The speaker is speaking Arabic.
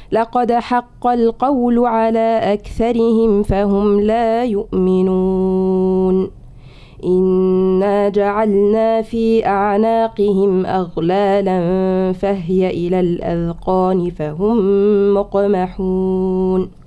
لقد حق القول على أكثرهم فهم لا يؤمنون إنا جعلنا في أعناقهم أغلالا فهي إلى الأذقان فهم مقمحون